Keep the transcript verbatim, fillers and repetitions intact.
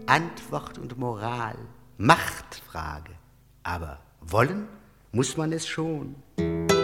Antwort und Moral, Machtfrage. Aber wollen muss man es schon.